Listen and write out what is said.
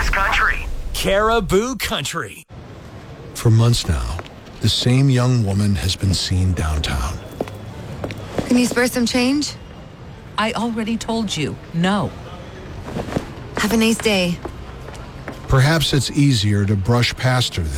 country. Caribou Country. For months now, the same young woman has been seen downtown. Can you spare some change? I already told you, no. Have a nice day. Perhaps it's easier to brush past her